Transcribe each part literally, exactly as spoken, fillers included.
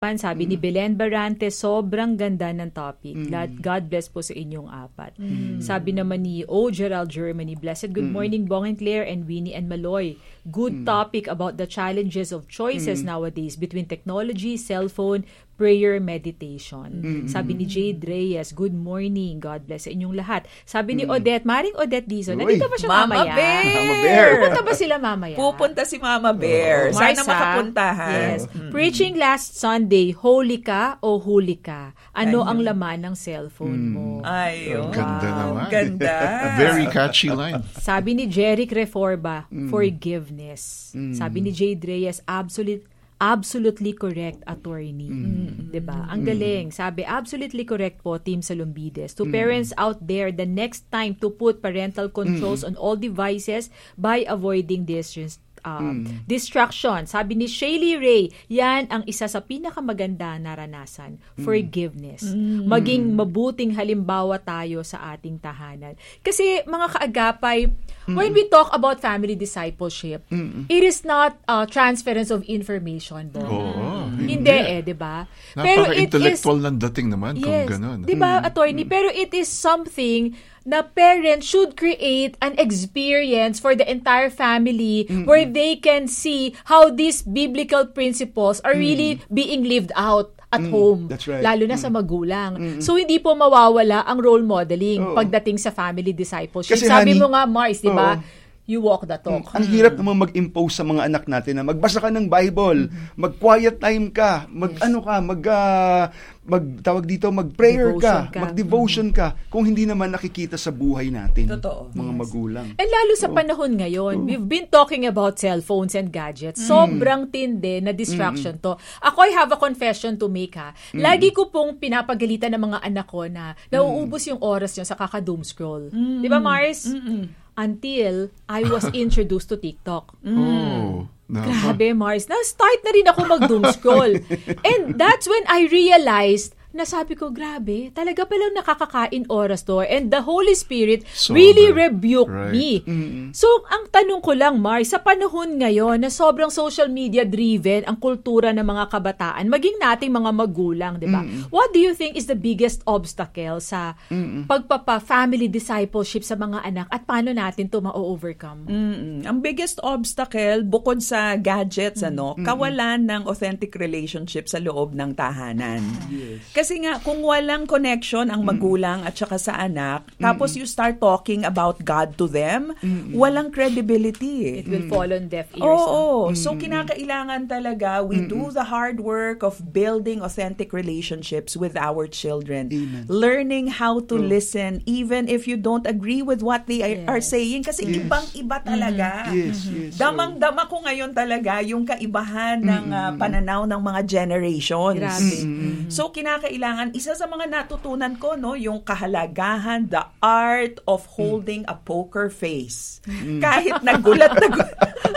Sabi mm. ni Belen Barante, sobrang ganda ng topic. Mm. God bless po sa inyong apat. Mm. Sabi naman ni O. Gerald Germany, blessed good mm. morning, Bong and Claire and Winnie and Maloy. Good mm. topic about the challenges of choices mm. nowadays between technology, cellphone, prayer, meditation. Mm-hmm. Sabi ni Jade Reyes, good morning. God bless sa inyong lahat. Sabi ni mm. Odette, Maring Odette Dizon, nandito ba siya Mama mamaya? Bear! Mama Bear! Pupunta ba sila mamaya? Pupunta si Mama Bear. Oh. Sana Marsa, makapunta, ha? Yes. Mm-hmm. Preaching last Sunday, holy ka o huli ka? Ano Ay, ang laman ng cellphone mm. mo? Ay, oh, ganda wow. naman. Ganda. A very catchy line. Sabi ni Jeric Reforba, mm. forgiveness. Mm. Sabi ni Jade Reyes, absolute absolutely correct, attorney. Mm. 'Di ba? Ang galing. Sabi, absolutely correct po, Team Salumbides. To mm. parents out there, the next time to put parental controls mm. on all devices by avoiding distance. Um, mm. distraction. Sabi ni Shaylee Ray, yan ang isa sa pinakamaganda na naranasan. Mm. Forgiveness. Mm. Maging mabuting halimbawa tayo sa ating tahanan. Kasi mga kaagapay, mm. when we talk about family discipleship, mm. it is not uh, transference of information. Oo. Hindi, hindi eh, di ba? Pero it is intellectual ng dating naman yes, kung gano'n. Di ba, attorney? Pero it is something na parents should create an experience for the entire family mm-hmm. where they can see how these biblical principles are really mm-hmm. being lived out at mm, home. That's right. Lalo na mm. sa magulang. Mm-hmm. So, hindi po mawawala ang role modeling oh. pagdating sa family discipleship. Kasi, sabi honey, mo nga, Mars, di ba? Oh. You walk the talk. Mm. Ang hirap naman mag-impose sa mga anak natin na magbasa ka ng Bible, mm-hmm. mag-quiet time ka, mag-ano ka, mag, uh, mag tawag dito, mag-prayer ka, ka, mag-devotion mm-hmm. ka, kung hindi naman nakikita sa buhay natin. Totoo. Mga yes. magulang. And lalo sa so, panahon ngayon, oh. we've been talking about cellphones and gadgets. Mm. Sobrang tindi na distraction mm. to. Ako, I have a confession to make, ha. Mm. Lagi ko pong pinapagalitan ng mga anak ko na nauubos yung oras nyo sa kaka-doom scroll. Mm. Di ba, Mars? Mm-mm. Until I was introduced to TikTok. Mm. Oh, no. Grabe, Mars. Na-start na rin ako mag-doom scroll. And that's when I realized na sabi ko, grabe, talaga palang nakakakain oras to. And the Holy Spirit so really good. rebuked right. me. Mm-hmm. So, ang tanong ko lang, Mars, sa panahon ngayon na sobrang social media driven ang kultura ng mga kabataan, maging nating mga magulang, di ba? Mm-hmm. What do you think is the biggest obstacle sa mm-hmm. pagpapa-family discipleship sa mga anak at paano natin to ma-overcome? Mm-hmm. Ang biggest obstacle, bukod sa gadgets, mm-hmm. ano, kawalan ng authentic relationship sa loob ng tahanan. Yes. Kasi nga, kung walang connection ang magulang at saka sa anak, mm-hmm. tapos you start talking about God to them, mm-hmm. walang credibility. It will fall on deaf ears. Oo. Oh, mm-hmm. So, kinakailangan talaga, we mm-hmm. do the hard work of building authentic relationships with our children. Amen. Learning how to oh. listen, even if you don't agree with what they are, yes. are saying. Kasi yes. ibang-iba talaga. Mm-hmm. Yes, yes. Damang-dama ko ngayon talaga yung kaibahan ng uh, pananaw ng mga generations. Grabe. Mm-hmm. So, kinakailangan kailangan, isa sa mga natutunan ko, no, yung kahalagahan, the art of holding a poker face. Mm. Kahit nagulat na gulat.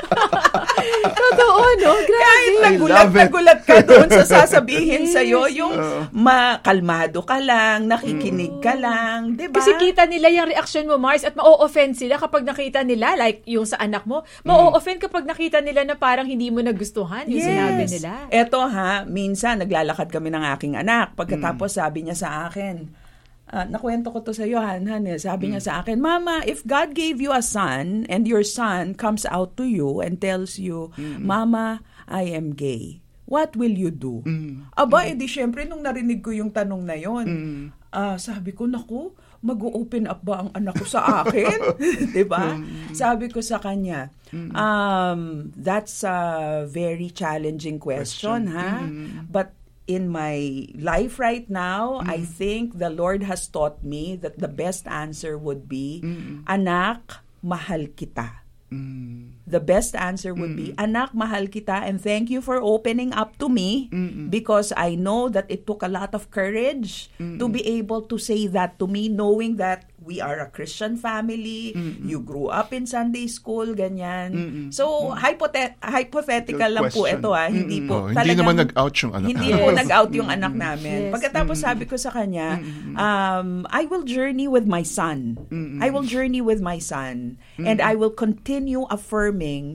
Totoo, no? Grabe. Kahit nagulat na gulat ka doon sa sasabihin sa'yo, yung makalmado ka lang, nakikinig ka lang, di ba? Kasi kita nila yung reaction mo, Mars, at ma-o-offend sila kapag nakita nila, like yung sa anak mo, ma-o-offend kapag nakita nila na parang hindi mo nagustuhan yung yes. sinabi nila. Eto ha, minsan naglalakad kami ng aking anak. Pagkatapos mm. sabi niya sa akin, uh, nakwento ko to sa iyo, Han, Han, sabi mm. niya sa akin, Mama, if God gave you a son and your son comes out to you and tells you, mm. Mama, I am gay, what will you do? Mm. Aba, mm. edi syempre nung narinig ko yung tanong na yon, mm. uh, sabi ko, naku, mag-open up ba ang anak ko sa akin? Diba? Mm. Sabi ko sa kanya, um, that's a very challenging question, question. ha? Mm. But in my life right now, mm. I think the Lord has taught me that the best answer would be, mm. Anak, mahal kita. Mm. The best answer would mm. be, Anak, mahal kita, and thank you for opening up to me, mm-mm. because I know that it took a lot of courage mm-mm. to be able to say that to me, knowing that we are a Christian family, mm-mm. you grew up in Sunday school, ganyan. Mm-mm. So, mm-mm. Hypothet- hypothetical lang po ito, ah. Hindi po, oh, talagang, hindi naman nag-out yung anak Hindi yes. po nag-out yung anak namin. Yes. Pagkatapos mm-mm. sabi ko sa kanya, um, I will journey with my son. Mm-mm. I will journey with my son. Mm-mm. And I will continue affirming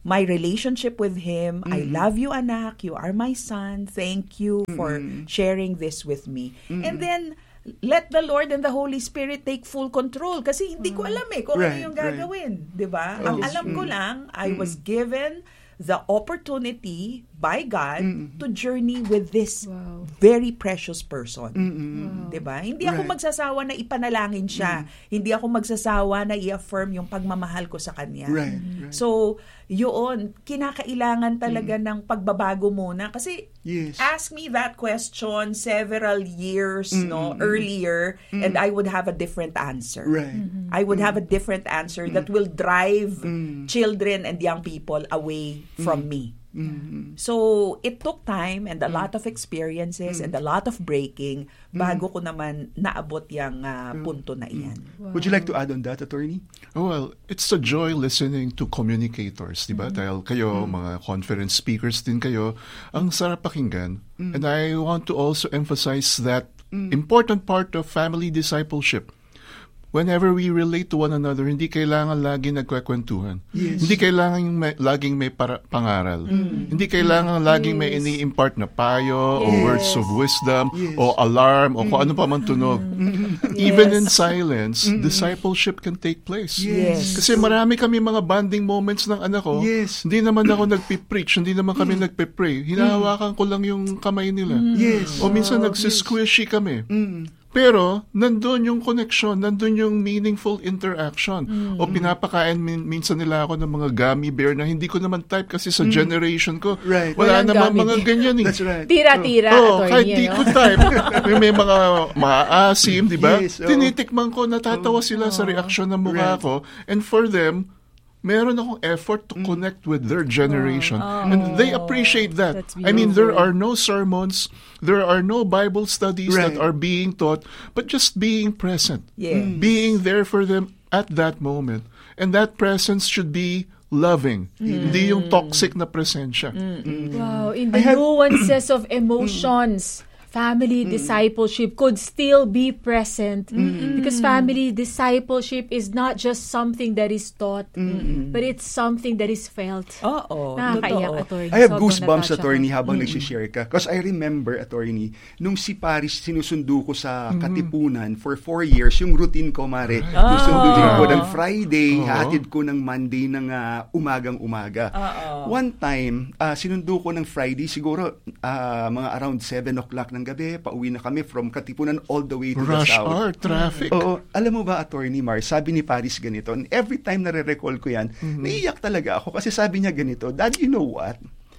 my relationship with him. I love you, anak. You are my son. Thank you for sharing this with me. And then, let the Lord and the Holy Spirit take full control. Kasi hindi ko alam eh kung Right, ano yung gagawin. Diba? Oh. Ang alam ko lang, I was given the opportunity by God Mm-mm. to journey with this Wow. very precious person. Mm-mm. 'Di ba? Hindi ako Right. magsasawa na ipanalangin siya. Hindi ako magsasawa na i-affirm yung pagmamahal ko sa kanya. Right, right. So, yun, kinakailangan talaga ng pagbabago muna kasi Yes. ask me that question several years Mm, no mm, earlier and I would have a different answer. Right. I would have a different answer that will drive Mm. children and young people away from me. Mm-hmm. So, it took time and a lot of experiences and a lot of breaking bago ko naman naabot yung ah, punto na iyan. Would you like to add on that, attorney? Oh, well, it's a joy listening to communicators, di ba? Dahil kayo, mga conference speakers din kayo, ang sarap pakinggan. And I want to also emphasize that important part of family discipleship. Whenever we relate to one another, hindi kailangan lagi nagkwekwentuhan. Yes. Hindi kailangan may, laging may para, pangaral. Hindi kailangan laging may Yes. ini-impart na payo o Yes. words of wisdom Yes. o alarm o kung ano pa man tunog. Even in Yes. silence, discipleship can take place. Yes. Kasi marami kami mga bonding moments ng anak ko. Yes. Hindi naman ako nagpipreach, hindi naman kami nagpipray. Hinahawakan ko lang yung kamay nila. Yes. O minsan nagsisquishy kami. Pero, nandun yung connection, nandun yung meaningful interaction. O pinapakain min- minsan nila ako ng mga gummy bear na hindi ko naman type kasi sa generation ko. Right. Wala Walang naman gummy mga bear. ganyan eh. That's right. Tira-tira, Oh, attorney. kahit di ano? ko type. may, may mga maaasim, di ba? Yes, oh. Tinitikman ko, natatawa sila sa reaksyon ng mukha Right. ko. And for them, meron akong effort to connect with their generation. And they appreciate that. That's I mean, there beautiful. are no sermons, there are no Bible studies Right. that are being taught, but just being present. Yes. Being there for them at that moment. And that presence should be loving. Hindi yung toxic na presensya. Wow, in I the have- nuances of emotions, family discipleship could still be present because family discipleship is not just something that is taught, but it's something that is felt. Oo, Nakakaiyak, totoo. attorney. I have Sobrang goosebumps, natasha attorney, ka. habang nagsishare ka. Because I remember, attorney, nung si Paris sinusundo ko sa Katipunan for four years, yung routine ko, mare, yung sunduin ko ng Friday, Oo. hatid ko ng Monday ng ah, umagang-umaga. One time, ah, sinundo ko ng Friday, siguro ah, mga around seven o'clock ng gabi, pauwi na kami from Katipunan all the way to the Rush south. hour, traffic. Oo. Alam mo ba, Attorney Mar, sabi ni Paris ganito, and every time na re-recall ko yan, naiiyak talaga ako kasi sabi niya ganito, Dad, you know what?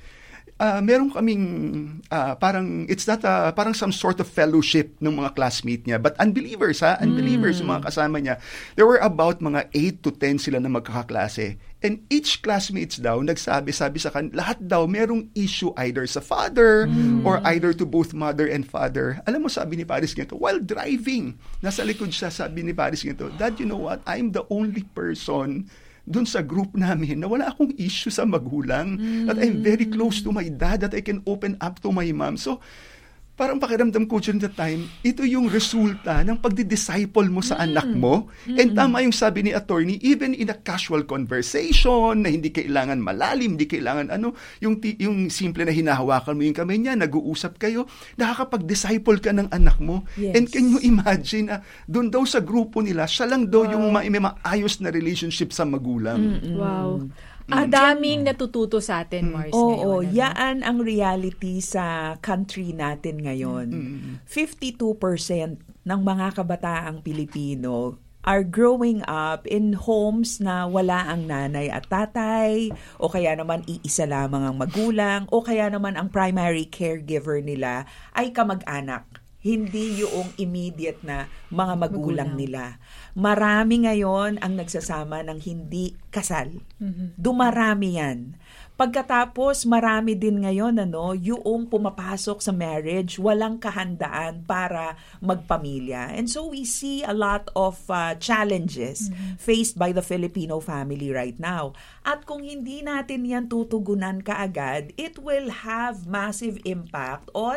Uh, meron kaming ah, parang it's not a, parang some sort of fellowship ng mga classmate niya, but unbelievers ha, unbelievers yung mga kasama niya. There were about mga eight to ten sila na magkakaklase. And each classmates daw nagsabi sabi sa kan lahat daw merong issue either sa father or either to both mother and father. Alam mo, sabi ni Paris ganito, while driving, nasa likod siya, sabi ni Paris ganito, Dad, you know what? I'm the only person dun sa group namin na wala akong issue sa magulang, that I'm very close to my dad, that I can open up to my mom. So, parang pakiramdam ko during the time, ito yung resulta ng pagdi-disciple mo sa anak mo. And tama yung sabi ni attorney, even in a casual conversation, na hindi kailangan malalim, hindi kailangan ano, yung, ti- yung simple na hinahawakan mo yung kamay niya, nag-uusap kayo, nakakapag-disciple ka ng anak mo. Yes. And can you imagine na doon daw sa grupo nila, siya lang daw yung ma- may maayos na relationship sa magulang. Wow. Ang daming natututo sa atin, Mars, Oo, ngayon. ano? yaan ang reality sa country natin ngayon. fifty-two percent ng mga kabataang Pilipino are growing up in homes na wala ang nanay at tatay, o kaya naman iisa lamang ang magulang, o kaya naman ang primary caregiver nila ay kamag-anak. Hindi yung immediate na mga magulang, Magulang. nila. Marami ngayon ang nagsasama ng hindi kasal. Dumarami yan. Pagkatapos, marami din ngayon ano, yung pumapasok sa marriage, walang kahandaan para magpamilya. And so we see a lot of uh, challenges faced by the Filipino family right now. At kung hindi natin yan tutugunan kaagad, it will have massive impact on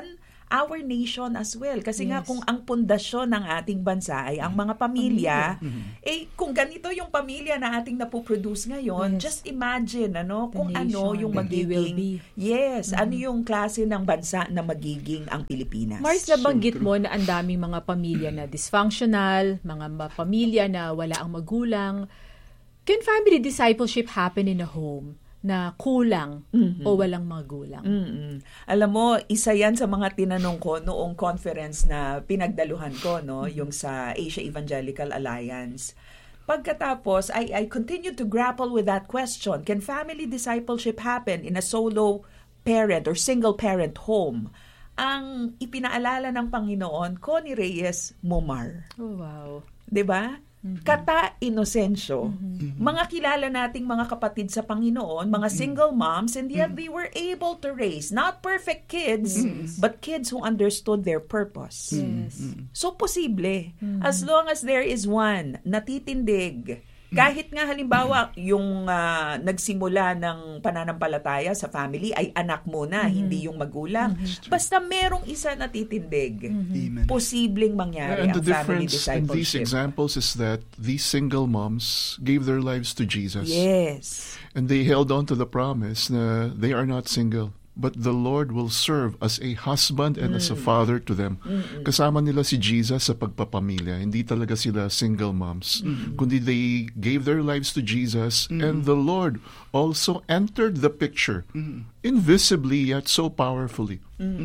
our nation as well. Kasi nga Yes. kung ang pundasyon ng ating bansa ay ang mga pamilya, eh kung ganito yung pamilya na ating napoproduce ngayon, Yes. just imagine ano The kung ano nation yung that we will magiging be. yes, ano yung klase ng bansa na magiging ang Pilipinas. Mars, nabanggit mo na ang daming mga pamilya na dysfunctional, mga ma- pamilya na wala ang magulang. Can family discipleship happen in a home na kulang Mhm. o walang magulang? Mm-mm. Alam mo, isa yan sa mga tinanong ko noong conference na pinagdaluhan ko, no, yung sa Asia Evangelical Alliance. Pagkatapos, I, I continued to grapple with that question. Can family discipleship happen in a solo parent or single parent home? Ang ipinaalala ng Panginoon, Connie Reyes Momar. Oh, wow. 'Di ba? Kata Inocencio. Mga kilala nating mga kapatid sa Panginoon, mga single moms, and yet they were able to raise not perfect kids, but kids who understood their purpose. Yes. So, posible. As long as there is one natitindig, kahit nga halimbawa yung ah, nagsimula ng pananampalataya sa family ay anak muna, hindi yung magulang. Basta merong isa natitindig, Amen. posibleng mangyari And ang the family difference in these discipleship. examples is that these single moms gave their lives to Jesus. Yes. And they held on to the promise na they are not single, but the Lord will serve as a husband and as a father to them. Kasama nila si Jesus sa pagpapamilya. Hindi talaga sila single moms. Kundi they gave their lives to Jesus, and the Lord also entered the picture invisibly yet so powerfully.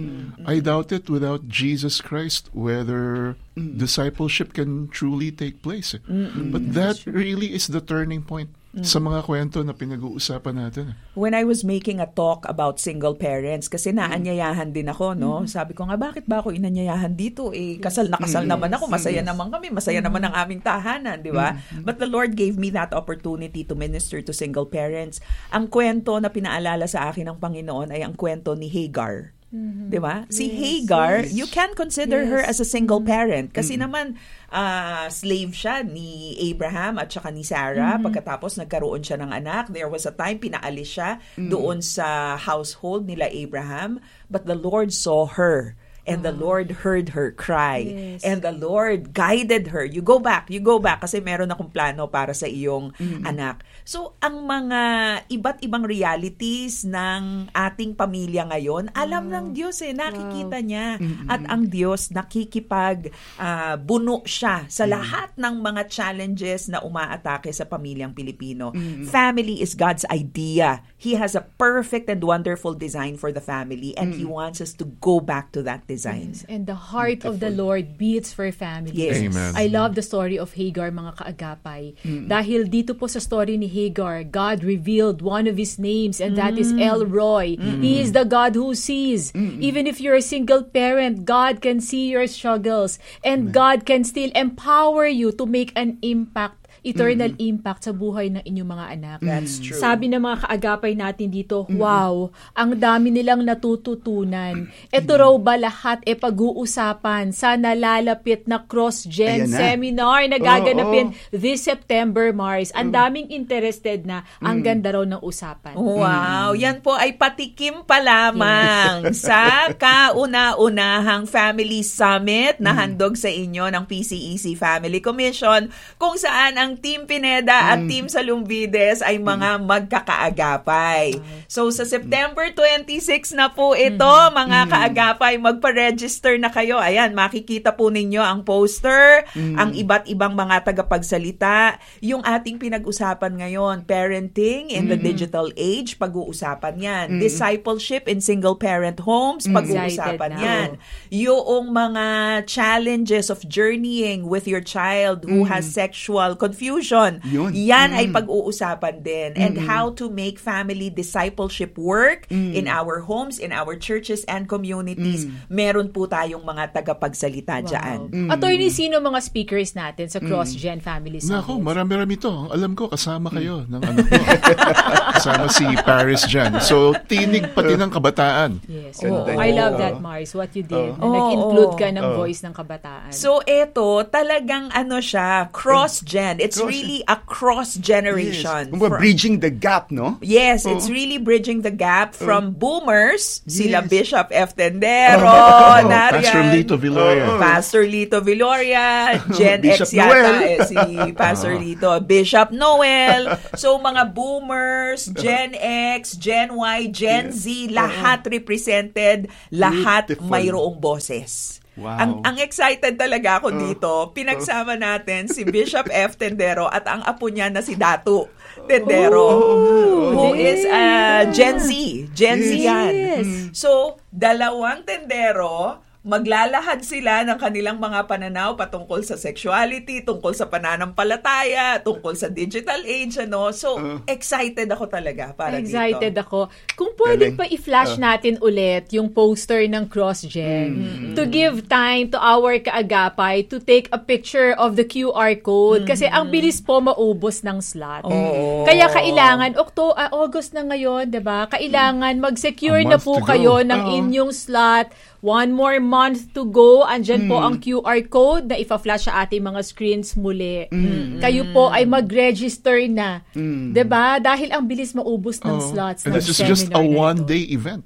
I doubt it without Jesus Christ whether discipleship can truly take place. But that really is the turning point sa mga kwento na pinag-uusapan natin. When I was making a talk about single parents, kasi naanyayahan din ako, no? Sabi ko nga, bakit ba ako inanyayahan dito? Eh, kasal na kasal naman ako, masaya naman kami, masaya naman ang aming tahanan, di ba? But the Lord gave me that opportunity to minister to single parents. Ang kwento na pinaalala sa akin ng Panginoon ay ang kwento ni Hagar. Di ba? Si Hagar, you can consider her as a single parent kasi naman uh, slave siya ni Abraham at saka ni Sarah. Pagkatapos nagkaroon siya ng anak, there was a time pinaalis siya doon sa household nila Abraham, but the Lord saw her. And the Lord heard her cry. Yes. And the Lord guided her. You go back, you go back kasi meron akong plano para sa iyong anak. So, ang mga iba't ibang realities ng ating pamilya ngayon, alam ng Diyos eh, nakikita niya. At ang Diyos nakikipag ah, buno siya sa lahat ng mga challenges na umaatake sa pamilyang Pilipino. Family is God's idea. He has a perfect and wonderful design for the family, and He wants us to go back to that design. And the heart of the Lord beats for families. Yes. Amen. I love the story of Hagar, mga kaagapay. Dahil dito po sa story ni Hagar, God revealed one of His names, and that is El Roy. He is the God who sees. Even if you're a single parent, God can see your struggles, and God can still empower you to make an impact, eternal impact sa buhay ng inyong mga anak. That's true. Sabi ng mga kaagapay natin dito, wow, ang dami nilang natututunan. Ito raw ba lahat e pag-uusapan sa nalalapit na cross-gen Ayan na. seminar na gaganapin Oo. this September, Mars. Ang daming interested na. Ang ganda raw ng usapan. Wow, yan po ay patikim pa lamang sa kauna-unahang Family Summit na handog sa inyo ng P C E C Family Commission, kung saan ang Team Pineda at Team Salumvides ay mga magkakaagapay. So sa September twenty-six na po ito, mga kaagapay, magpa-register na kayo. Ayan, makikita po ninyo ang poster, ang iba't ibang mga tagapagsalita, yung ating pinag-usapan ngayon, parenting in the digital age, pag-uusapan yan. Discipleship in single-parent homes, pag-uusapan Excited na. yan. Yung mga challenges of journeying with your child who has sexual confusion, Yun. yan ay pag-uusapan din. And how to make family discipleship work in our homes, in our churches and communities. Meron po tayong mga tagapagsalita dyan. Wow. Attorney, sino mga speakers natin sa Cross-Gen Family Summit? Nako, marami-rami to. Alam ko, kasama kayo ng anak ko. Kasama si Paris dyan. So, tinig pati ng kabataan. Yes. Oo. I love that, Mars, what you did. Na Oo. nag-include ka ng Oo. voice ng kabataan. So, eto, talagang ano siya, cross-gen. It's Cross- really a cross-generation. Yes. Kumbaga, From- bridging the gap, no? Yes, Oo. it's really bridging the gap from boomers, sila Yes. Bishop F. Tendero, Oh, Narian, Pastor Lito Villoria. Oo. Pastor Lito Villoria, Gen Bishop X yata, Noel. eh, si Pastor Lito, Bishop Noel. So, mga boomers, Gen X, Gen Y, Gen Z, lahat represented, lahat Beautiful. mayroong boses. Wow. Ang ang excited talaga ako dito. Pinagsama natin si Bishop F. Tendero at ang apo niya na si Datu Tendero, who is uh, Gen Z. Gen Z yan. Yes. So, dalawang tendero, maglalahad sila ng kanilang mga pananaw patungkol sa sexuality, tungkol sa pananampalataya, tungkol sa digital age, ano. So, excited ako talaga para Excited dito. ako. Kung pwedeng Galing. pa i-flash natin ulit yung poster ng CrossGen to give time to our kaagapay to take a picture of the Q R code kasi ang bilis po maubos ng slot. Oo. Kaya kailangan, Octo, ah, August na ngayon, 'di ba? Kailangan mag-secure A na month po to kayo go. ng Oo. inyong slot. One more month to go. Andyan po ang Q R code na ipa-flash sa ating mga screens muli. Kayo po ay mag-register na. 'Di ba? Dahil ang bilis maubos ng Oo. slots And ng this is just a seminar na ito. one-day event.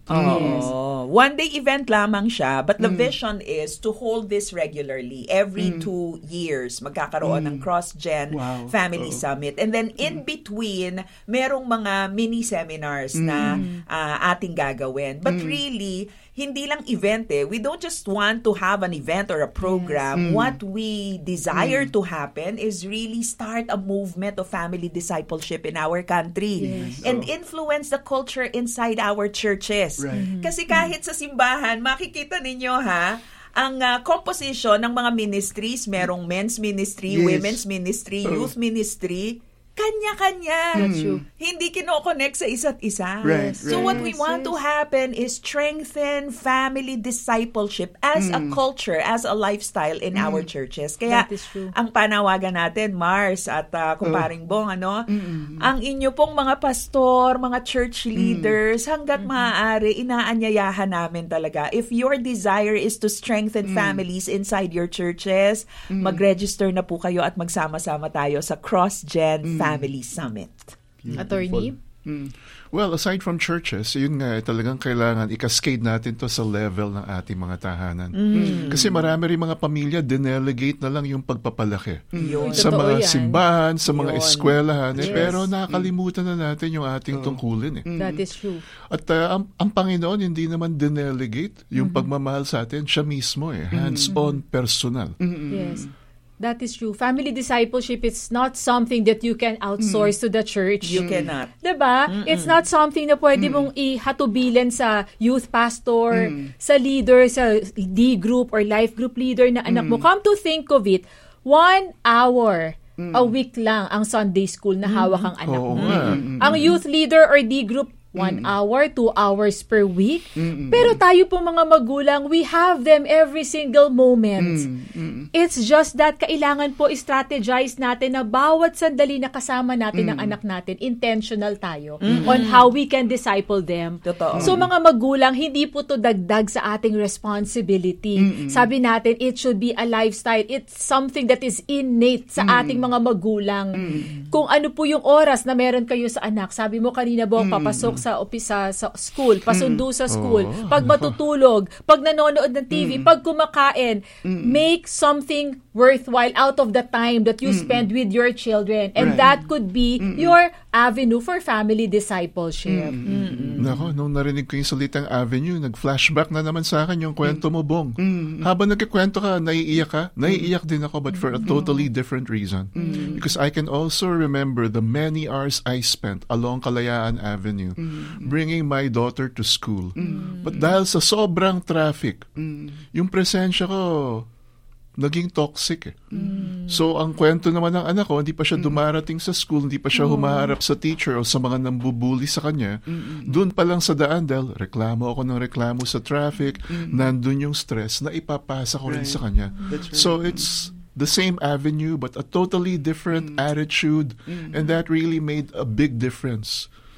Oh, one-day event lamang siya, but the vision is to hold this regularly. Every two years, magkakaroon ng CrossGen Wow. Family Summit. And then in between, merong mga mini-seminars na ah, ating gagawin. But really, hindi lang event eh. We don't just want to have an event or a program. What we desire to happen is really start a movement of family discipleship in our country and influence the culture inside our churches. Right. Kasi kahit sa simbahan, makikita ninyo ha, ang uh, composition ng mga ministries, merong men's ministry, Yes. women's ministry, youth ministry, kanya-kanya. That's true. Hindi kino-connect sa isa't isa. Right, So right. what we want to happen is strengthen family discipleship as a culture, as a lifestyle in our churches. Kaya That is true. ang panawagan natin, Mars at uh, kumparing Bong, ano, ang inyo pong mga pastor, mga church leaders, hanggat maaari, inaanyayahan namin talaga. If your desire is to strengthen families inside your churches, mag-register na po kayo at magsama-sama tayo sa CrossGen Family Summit. Attorney? Well, aside from churches, yun nga, eh, talagang kailangan i-cascade natin to sa level ng ating mga tahanan. Kasi marami rin mga pamilya, delegate na lang yung pagpapalaki. Yun. Sa Totoo mga yan. simbahan, sa mga Yun. eskwelahan, eh, Yes. pero nakakalimutan na natin yung ating tungkulin. Eh. That is true. At uh, ang, ang Panginoon hindi naman delegate yung pagmamahal sa atin, siya mismo eh, hands-on, personal. Yes. That is true. Family discipleship is not something that you can outsource to the church. You cannot. Diba? It's not something na pwede mong ihatubilan sa youth pastor, sa leader, sa D group or life group leader na anak mo. Come to think of it, one hour a week lang ang Sunday school na hawak ang anak Oo mo. nga. Ang youth leader or D group, one hour, two hours per week. Pero tayo po mga magulang, we have them every single moment. It's just that kailangan po strategize natin na bawat sandali na kasama natin ang anak natin, intentional tayo on how we can disciple them. Totoo. So mga magulang, hindi po to dagdag sa ating responsibility. Sabi natin, it should be a lifestyle. It's something that is innate sa ating mga magulang. Kung ano po yung oras na meron kayo sa anak. Sabi mo kanina, Bong, papasok sa opisa sa school, pasundo sa school, Oh. pag matutulog, pag nanonood ng T V, pag kumakain, make something worthwhile out of the time that you spend with your children. And Right. that could be your avenue for family discipleship. Nako, nung narinig ko yung salitang avenue, nag-flashback na naman sa akin yung kwento mo, Bong. Habang nagkikwento ka, naiiyak ka? Naiiyak din ako, but for a totally different reason. Because I can also remember the many hours I spent along Kalayaan Avenue, bringing my daughter to school. But dahil sa sobrang traffic, yung presensya ko, naging toxic eh. So, ang kwento naman ng anak ko, hindi pa siya dumarating sa school, hindi pa siya humaharap sa teacher o sa mga nambubuli sa kanya. Doon pa lang sa daan, dahil reklamo ako ng reklamo sa traffic, nandun yung stress na ipapasa ko rin Right. sa kanya. That's right. So, it's the same avenue but a totally different attitude, and that really made a big difference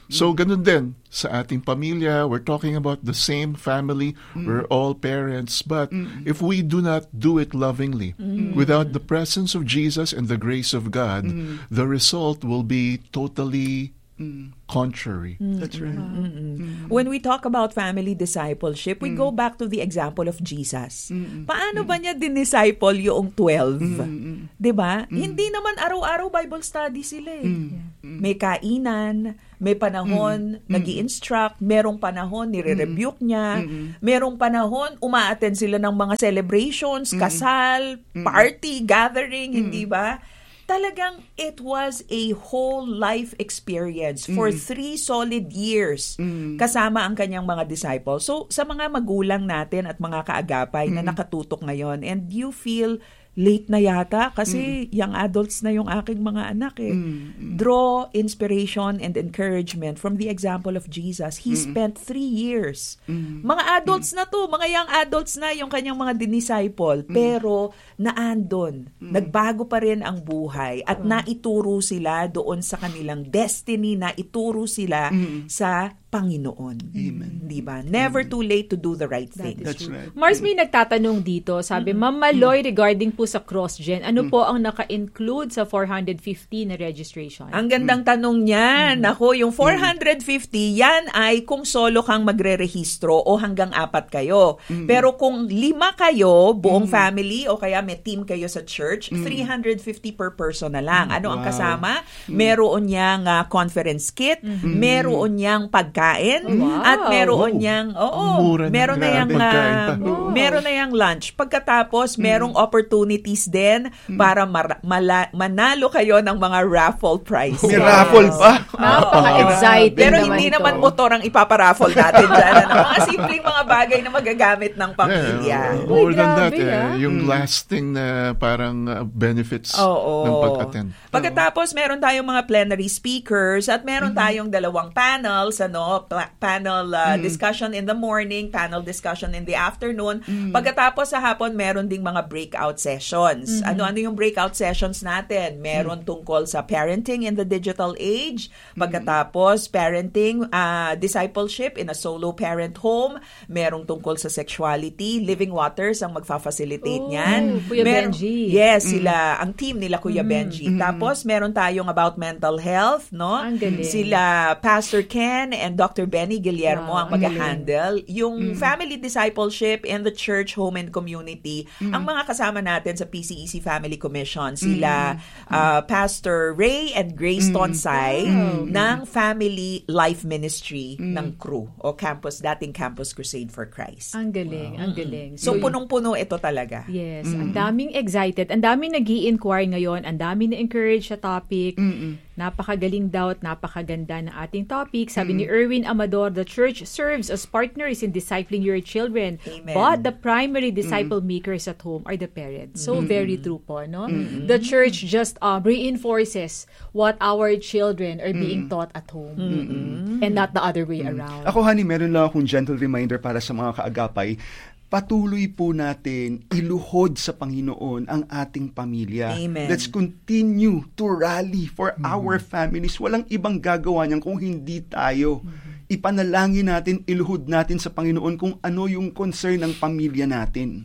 So, ganun din sa ating pamilya. We're talking about the same family. Mm. We're all parents. But mm. if we do not do it lovingly, mm. without the presence of Jesus and the grace of God, mm. the result will be totally mm. contrary. Mm. That's right. Mm-mm. When we talk about family discipleship, we mm. go back to the example of Jesus. Mm-mm. Paano ba niya din-disciple yung twelve? Mm-mm. Diba? Mm. Hindi naman araw-araw Bible study sila eh. Mm. May kainan, may panahon mm. nag-i-instruct, merong panahon nire-rebuke niya, mm. merong panahon uma-attend sila ng mga celebrations, mm. kasal, mm. party, gathering, mm. hindi ba? Talagang it was a whole life experience for mm. three solid years mm. kasama ang kanyang mga disciples. So, sa mga magulang natin at mga kaagapay mm. na nakatutok ngayon and you feel late na yata kasi mm. young adults na yung aking mga anak eh. Mm. Draw inspiration and encouragement from the example of Jesus. He mm. spent three years. Mm. Mga adults mm. na to, mga young adults na yung kanyang mga dinisciple. Mm. Pero naandon, mm. nagbago pa rin ang buhay at mm. naituro sila doon sa kanilang destiny, naituro sila mm. sa Panginoon. Amen. Di ba? Never Amen. Too late to do the right thing. That's right. Mars, may nagtatanong dito. Sabi, mm-hmm. Ma'am Maloy, regarding po sa cross-gen, ano mm-hmm. po ang naka-include sa four hundred fifty na registration? Ang gandang mm-hmm. tanong niyan. Mm-hmm. Ako, yung four hundred fifty, yan ay kung solo kang magre-rehistro o hanggang apat kayo. Mm-hmm. Pero kung lima kayo, buong mm-hmm. family, o kaya may team kayo sa church, mm-hmm. three hundred fifty per person na lang. Ano wow. ang kasama? Mm-hmm. Meron niyang uh, conference kit, mm-hmm. meron niyang pagkain, kain wow. at meron oh. niyang oo, meron na yang uh, wow. meron na yang lunch. Pagkatapos mm. merong opportunities din mm. para mar- mala- manalo kayo ng mga raffle prizes. May raffle pa. Napaka-excited. Pero hindi ito. Naman motor ang ipaparaffle natin diyan. Ano? Mga simpleng mga bagay na magagamit ng pamilya. Yeah, more Uy, than grabe, that, eh, yung mm. lasting na parang uh, benefits oh, ng pag-attend. Pagkatapos meron tayong mga plenary speakers at meron tayong dalawang panels, ano, panel uh, mm. discussion in the morning, panel discussion in the afternoon. Mm. Pagkatapos sa hapon, meron ding mga breakout sessions. Mm-hmm. Ano-ano yung breakout sessions natin? Meron mm. tungkol sa parenting in the digital age. Pagkatapos, parenting, uh, discipleship in a solo parent home. Merong tungkol sa sexuality. Living Waters ang magfa-facilitate oh, niyan. Kuya Mer- Benji. Yes, mm. sila, ang team nila Kuya mm. Benji. Mm. Tapos, meron tayong about mental health, no? Ang galing. Sila Pastor Ken and Doctor Benny Guillermo wow, ang mag-handle. Yung mm. family discipleship in the church, home, and community, mm. ang mga kasama natin sa P C E C Family Commission, sila mm. uh, Pastor Ray and Grace mm. Tonsay mm. ng Family Life Ministry mm. ng C R U o Campus, dating Campus Crusade for Christ. Ang galing, wow. ang galing. So, so punong-puno ito talaga. Yes, mm. ang daming excited, ang daming nag-i-inquire ngayon, ang daming na-encourage sa topic. Mm-mm. Napakagaling daw at napakaganda ng ating topic. Sabi mm. ni Erwin Amador, the church serves as partners in discipling your children. Amen. But the primary disciple mm. makers at home are the parents. So, mm. very true po, no? Mm. The church just uh, reinforces what our children are being mm. taught at home. Mm. And not the other way mm. around. Ako, honey, meron lang akong gentle reminder para sa mga kaagapay. Patuloy po natin iluhod sa Panginoon ang ating pamilya. Amen. Let's continue to rally for mm-hmm. our families. Walang ibang gagawa niyan kung hindi tayo. Mm-hmm. Ipanalangin natin, iluhod natin sa Panginoon kung ano yung concern ng pamilya natin.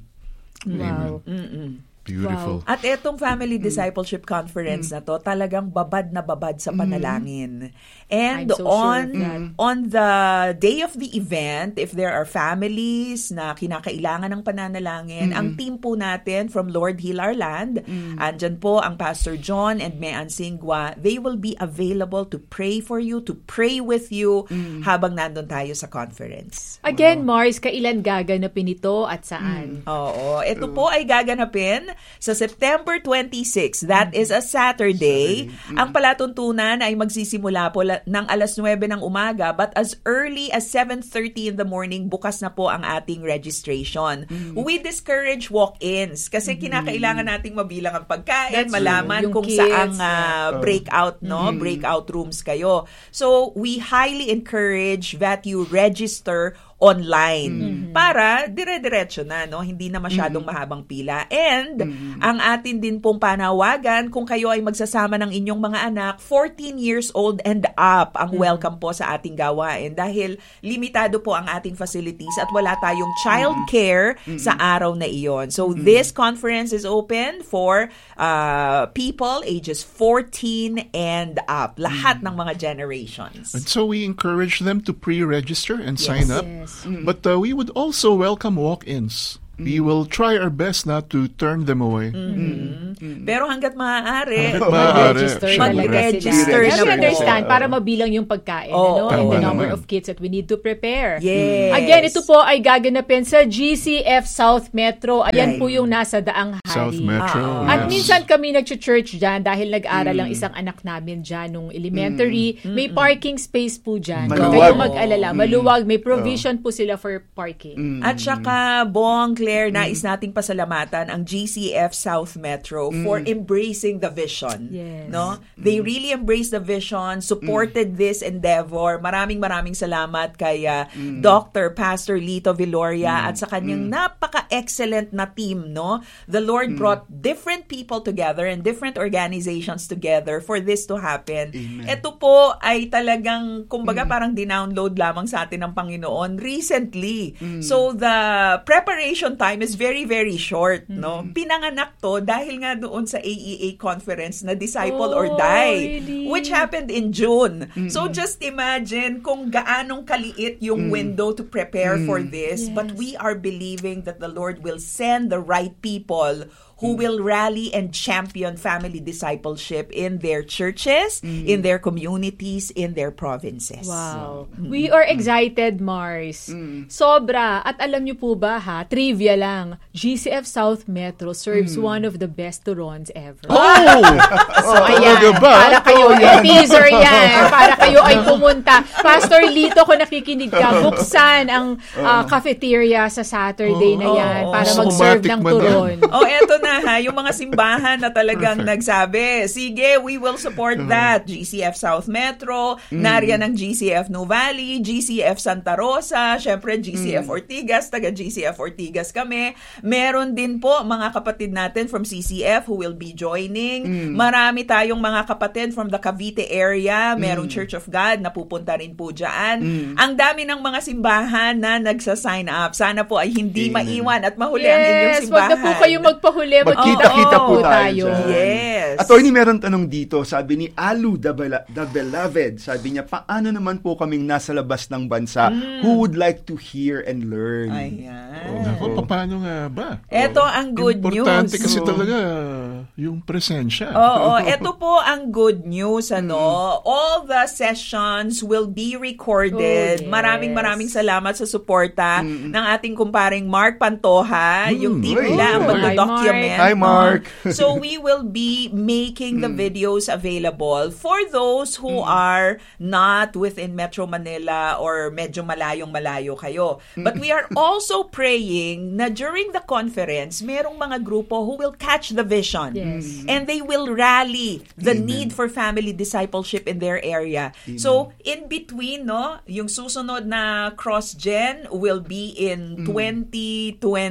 Wow. Mm-mm. Beautiful. Wow. At etong Family Discipleship Conference mm. na to, talagang babad na babad sa panalangin. And so on sure on the day of the event, if there are families na kinakailangan ng pananalangin, mm. ang team po natin from Lord Heal Our Land, mm. andyan po ang Pastor John and Mean Singwa, they will be available to pray for you, to pray with you mm. habang nandun tayo sa conference. Again, wow. Mars, kailan gaganapin ito at saan? Mm. Oo. Ito po ay gaganapin sa September twenty-sixth. That is a Saturday. Saturday. Mm. Ang palatuntunan ay magsisimula po ng alas nuwebe ng umaga, but as early as seven thirty in the morning, bukas na po ang ating registration. Mm. We discourage walk-ins kasi mm. kinakailangan nating mabilang ang pagkain, that's malaman kung kids, saang uh, breakout, no? Mm. breakout rooms kayo. So, we highly encourage that you register online Mm-hmm. para dire-diretso na, no? Hindi na masyadong Mm-hmm. mahabang pila. And ang atin din pong panawagan, kung kayo ay magsasama ng inyong mga anak, fourteen years old and up ang welcome po sa ating gawain dahil limitado po ang ating facilities at wala tayong child care sa araw na iyon. So this conference is open for uh, people ages fourteen and up. Lahat ng mga generations. And so we encourage them to pre-register and sign up. Yes. But uh, we would also welcome walk-ins. We will try our best not to turn them away. Pero hanggat maaari, Hanggat maaari, Mag-register syempre. talaga Mag-register sila. na We po. understand, para mabilang yung pagkain, Oo, ano, and the tama number naman. of kids that we need to prepare. Yes. Again, ito po ay gaganapin sa G C F South Metro. Ayan Right. po yung nasa Daang Hari. South Metro. Ah, yes. At minsan kami nag-church dyan dahil nag-aral ang isang anak namin dyan nung elementary. May parking space po dyan. Huwag Maluwag. kayong mag-alala. Maluwag. May provision po sila for parking. At saka, Bong, Claire, nais nating pasalamatan ang G C F South Metro for embracing the vision. Yes. No? They really embraced the vision, supported this endeavor. Maraming maraming salamat kay uh, Doctor Pastor Lito Viloria at sa kanyang napaka-excellent na team. No? The Lord brought different people together and different organizations together for this to happen. Amen. Ito po ay talagang, kumbaga parang dinownload lamang sa atin ng Panginoon recently. So the preparation time is very, very short. No? Pinanganak to dahil nga doon sa A E A conference na Disciple or Oh, Die, really? which happened in June. So just imagine kung gaanong kaliit yung window to prepare for this. But Yes. we are believing that the Lord will send the right people who will rally and champion family discipleship in their churches, in their communities, in their provinces. Wow. We are excited, Mars. Sobra. At alam niyo po ba ha, trivia lang, G C F South Metro serves one of the best turons ever. Oh! So, ayan. talaga ba? Para kayo, Oh, yan. teaser yan. Para kayo ay pumunta. Pastor Lito, kung nakikinig ka, buksan ang uh, cafeteria sa Saturday na yan Oh, para oh. mag-serve Somatic ng man na. turon. Oh, eto na ha, yung mga simbahan na talagang nagsabi, sige, we will support that. G C F South Metro, nariyan ang G C F New Valley, G C F Santa Rosa, syempre G C F Ortigas, taga G C F Ortigas kami. Meron din po mga kapatid natin from C C F who will be joining. Marami tayong mga kapatid from the Cavite area, merong Church of God na pupunta rin po dyan. Ang dami ng mga simbahan na nagsa-sign up. Sana po ay hindi Amen. maiwan at mahuli ang inyong Yes, simbahan. wag na po kayo magpahuli. Magkita-kita po Oo, tayo dyan. Yes. Attorney, meron tanong dito. Sabi ni Alu the, Bela- the Beloved, sabi niya, paano naman po kaming nasa labas ng bansa who would like to hear and learn? Ayan. Naku, paano nga ba? Eto ang good Importante news. kasi Oo. talaga yung presensya. Oo, ito po ang good news, ano. All the sessions will be recorded. Oh, yes. Maraming maraming salamat sa suporta ng ating kumparing Mark Pantoja. Yung team Uy. nila ang Hi, magdo-document. Hi, Mark. Uh, so we will be making the videos available for those who are not within Metro Manila or medyo malayong-malayo kayo. But we are also praying na during the conference, merong mga grupo who will catch the vision. Yes. And they will rally the need for family discipleship in their area. So, in between, no, yung susunod na cross-gen will be in twenty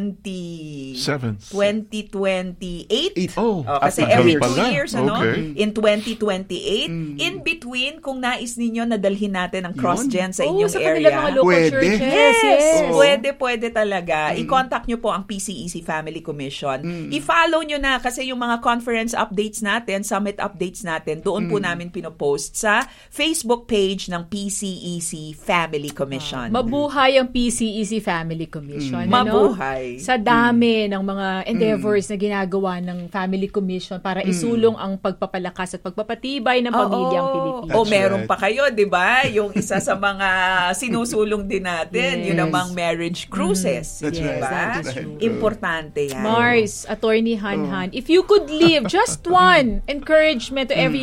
twenty Seven. twenty twenty-eight. Eight. Oh, Oh, kasi tagal every pala. two years, ano? Okay. In twenty twenty-eight. In between, kung nais ninyo na dalhin natin ang cross-gen sa Oo, inyong sa kanila area. mga local Pwede. churches. Yes, Yes. Oo. pwede, pwede talaga. I-contact nyo po ang P C E C Family Commission. I-follow nyo na kasi yung mga conference updates natin, summit updates natin, doon po namin pinopost sa Facebook page ng P C E C Family Commission. Mabuhay ang P C E C Family Commission. Mm. ano? Mabuhay. Sa dami ng mga endeavors na ginagawa ng Family Commission para isulong ang pagpapalakas at pagpapatibay ng pamilyang Pilipino. O That's meron right. pa kayo, di ba? Yung isa sa mga sinusulong din natin, Yes. yun namang marriage cruises. That's di right. ba? That is true. Importante yan. Mars, Attorney Han Han, if you could leave just one encouragement to every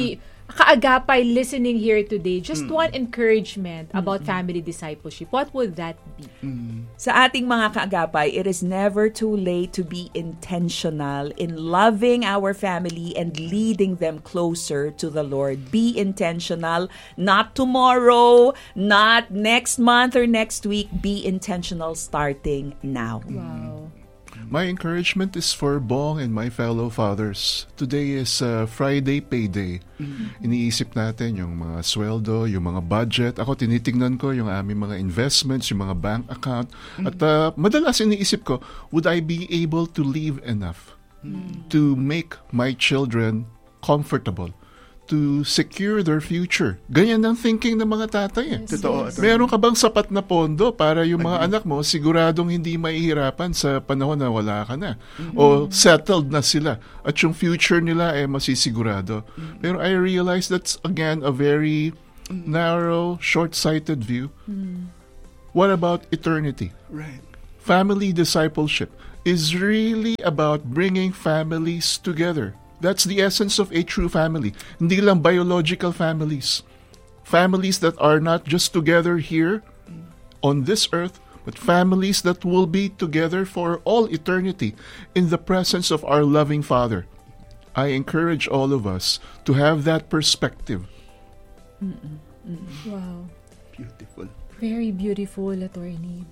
kaagapay listening here today, just mm. one encouragement about mm-hmm. family discipleship, what would that be? Mm. Sa ating mga kaagapay, it is never too late to be intentional in loving our family and leading them closer to the Lord. Be intentional, not tomorrow, not next month or next week. Be intentional starting now. Wow. My encouragement is for Bong and my fellow fathers. Today is uh, Friday payday. Mm-hmm. Iniisip natin yung mga sweldo, yung mga budget. Ako tinitingnan ko yung aming mga investments, yung mga bank account. Mm-hmm. At uh, madalas iniisip ko, would I be able to leave enough mm-hmm. to make my children comfortable, to secure their future? Ganyan ang thinking ng mga tatay. Eh. Yes, Totoo. yes. Meron ka bang sapat na pondo para yung mga anak mo siguradong hindi mahihirapan sa panahon na wala ka na? Mm-hmm. O settled na sila at yung future nila ay masisigurado. Mm-hmm. Pero I realize that's again a very mm-hmm. narrow, short-sighted view. Mm-hmm. What about eternity? Right. Family discipleship is really about bringing families together. That's the essence of a true family. Hindi lang biological families. Families that are not just together here on this earth, but families that will be together for all eternity in the presence of our loving Father. I encourage all of us to have that perspective. Mm-mm. Mm-mm. Wow. Beautiful. Very beautiful, attorney.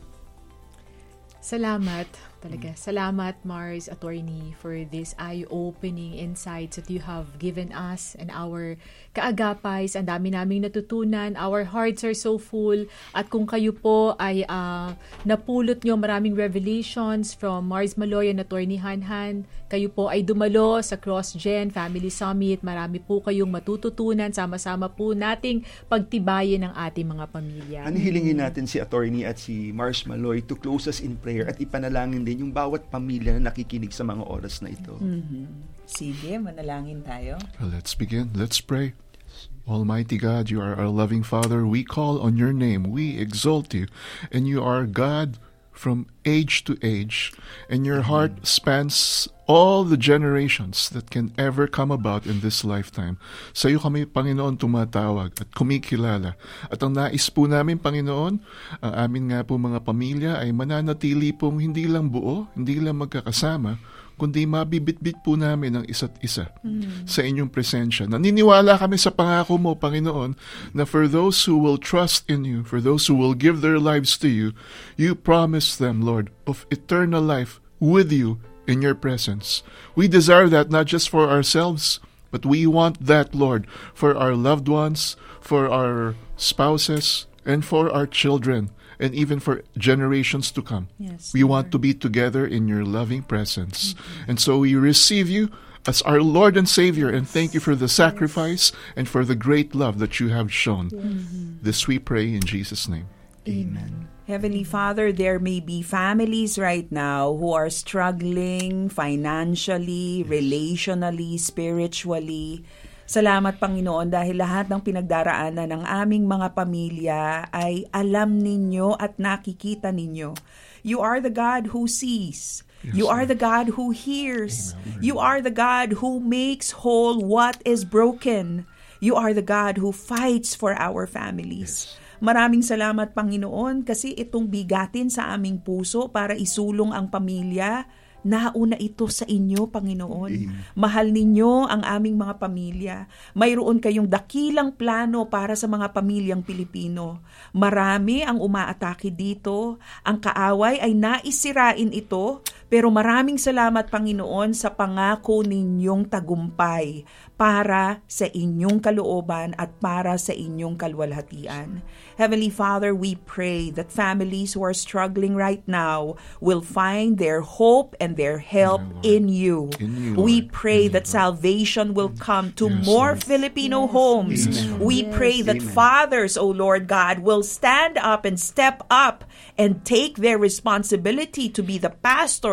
Salamat. Talaga. Salamat, Mars, attorney, for this eye-opening insights that you have given us and our kaagapais. Ang dami naming natutunan. Our hearts are so full. At kung kayo po ay uh, napulot nyo maraming revelations from Mars Maloy and attorney Hanhan, kayo po ay dumalo sa CrossGen Family Summit. Marami po kayong matututunan. Sama-sama po nating pagtibayin ang ating mga pamilya. Ano hilingin natin si attorney at si Mars Maloy to close us in prayer at ipanalangin din yung bawat pamilya na nakikinig sa mga oras na ito. Mm-hmm. Sige, manalangin tayo. Well, let's begin. Let's pray. Almighty God, you are our loving Father. We call on your name. We exalt you. And you are God from age to age. And your heart spans all the generations that can ever come about in this lifetime. Sa iyo kami, Panginoon, tumatawag at kumikilala. At ang nais po namin, Panginoon, ang amin nga po mga pamilya ay mananatili pong hindi lang buo, hindi lang magkakasama, kundi mabibitbit po namin ang isa't isa mm. sa inyong presensya. Naniniwala kami sa pangako mo, Panginoon, na for those who will trust in you, for those who will give their lives to you, you promise them, Lord, of eternal life with you in your presence. We desire that not just for ourselves, but we want that, Lord, for our loved ones, for our spouses, and for our children, and even for generations to come. Yes, we want to be together in your loving presence. Mm-hmm. And so we receive you as our Lord and Savior, and thank you for the sacrifice and for the great love that you have shown. Mm-hmm. This we pray in Jesus' name. Amen. Heavenly Father, there may be families right now who are struggling financially, relationally, spiritually. Salamat, Panginoon, dahil lahat ng pinagdaraanan ng aming mga pamilya ay alam ninyo at nakikita ninyo. You are the God who sees. Yes, you are the God who hears. Amen. You are the God who makes whole what is broken. You are the God who fights for our families. Yes. Maraming salamat, Panginoon, kasi itong bigatin sa aming puso para isulong ang pamilya, nauna ito sa inyo, Panginoon. Amen. Mahal ninyo ang aming mga pamilya. Mayroon kayong dakilang plano para sa mga pamilyang Pilipino. Marami ang umaatake dito. Ang kaaway ay naisirain ito, pero maraming salamat, Panginoon, sa pangako ninyong tagumpay para sa inyong kalooban at para sa inyong kalwalhatian. Heavenly Father, we pray that families who are struggling right now will find their hope and their help yeah, in you. In you we Lord. pray in that you, salvation will come to yes, more Lord. Filipino Yes. homes. Yes, we Yes. pray that Amen. fathers, O Lord God, will stand up and step up and take their responsibility to be the pastors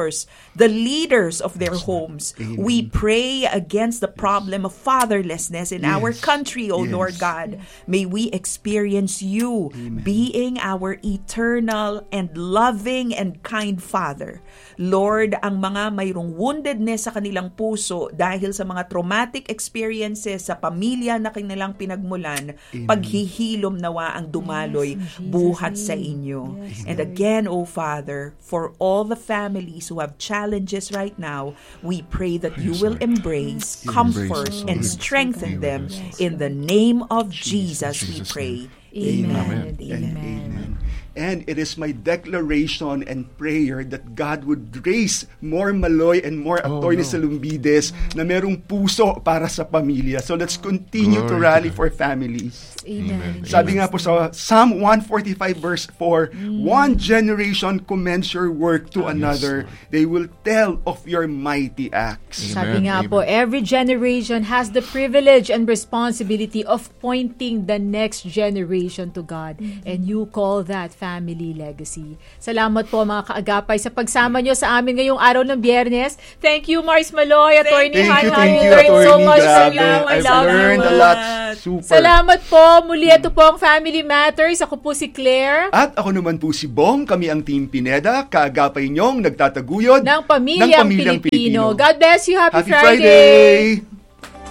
pastors, the leaders of their homes. Amen. We pray against the problem of fatherlessness in Yes. our country, O Yes. Lord God. May we experience you Amen. being our eternal and loving and kind Father. Lord, ang mga mayroong woundedness sa kanilang puso dahil sa mga traumatic experiences sa pamilya na kanilang pinagmulan, Amen. paghihilom nawa ang dumaloy Yes, in Jesus' buhat name. sa inyo. Yes, And Lord. again, O Father, for all the families who have challenges right now, we pray that you Yes, will Lord. embrace, Embrace comfort, us, and Lord. strengthen Amen. them. Yes, In the name of Jesus, we Jesus' pray. Amen. Amen. And And amen. amen. And it is my declaration and prayer that God would raise more Maloy and more Oh, Atty. no. Salumbides na merong puso para sa pamilya. So let's continue to Glory rally to for families. Amen. Sabi nga po sa Psalm one forty-five verse four, one generation commends your work to another. They will tell of your mighty acts. Sabi Amen. nga Amen. po, every generation has the privilege and responsibility of pointing the next generation to God. And you call that family legacy. Salamat po mga kaagapay sa pagsama nyo sa amin ngayong araw ng Biyernes. Thank you, Mars Maloy, Attorney Thank you, Han. thank We you, learned so Attorney. much from Grabe. you. I I've love you. learned a lot. Super. Salamat po. Muli ito po ang Family Matters. Ako po si Claire. At ako naman po si Bong, kami ang Team Pineda, kaagapay niyong nagtataguyod Ng Pamilyang, Pamilyang Pilipino. God bless you. Happy, Happy Friday. Friday!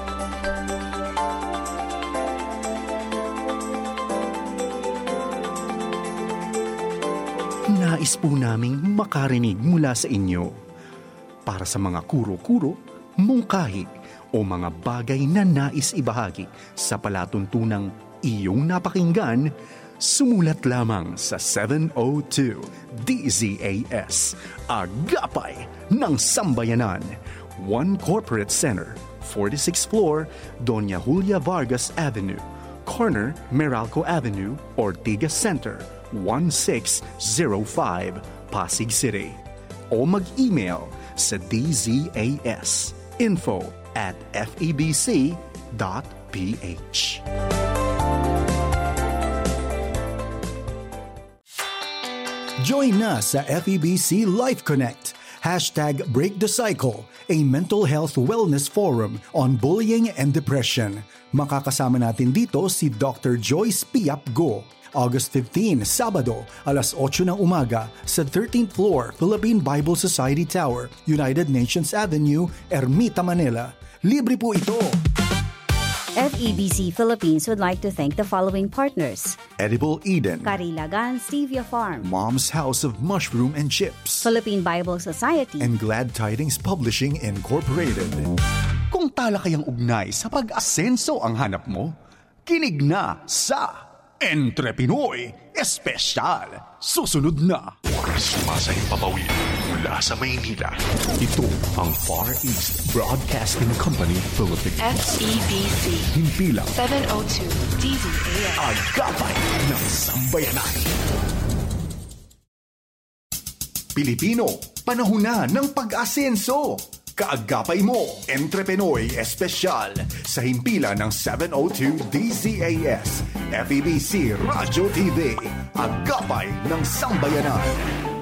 Nais po naming makarinig mula sa inyo. Para sa mga kuro-kuro, mungkahi, o mga bagay na nais ibahagi sa palatuntunang iyong napakinggan, sumulat lamang sa seven oh two D Z A S, Agapay ng Sambayanan, One Corporate Center, forty-sixth floor, Doña Julia Vargas Avenue, corner Meralco Avenue, Ortigas Center, one six zero five, Pasig City. O mag-email sa dzas info at febc dot ph. Join na sa F E B C Life Connect. Hashtag Break the Cycle, a mental health wellness forum on bullying and depression. Makakasama natin dito si Doctor Joyce Piap Go. August fifteenth, Sabado, alas otso ng umaga sa thirteenth floor, Philippine Bible Society Tower, United Nations Avenue, Ermita, Manila. Libre po ito. F E B C Philippines would like to thank the following partners: Edible Eden, Carilagan Stevia Farm, Mom's House of Mushroom and Chips, Philippine Bible Society, and Glad Tidings Publishing Incorporated. Kung tala kayang ugnay sa pag-asenso ang hanap mo, kinig na sa Entre Pinoy Espesyal. Susunod na. Sumasayang papawid mula sa Maynila. Ito ang Far East Broadcasting Company Philippines. F E B C Himpilang seven oh two D Z A S. Agapay ng Sambayanan. Pilipino, panahon na ng pag-asenso. Kaagapay mo, Entre Pinoy Espesyal sa himpilan ng seven oh two D Z A S, F E B C Radio T V, Agapay ng Sambayanan.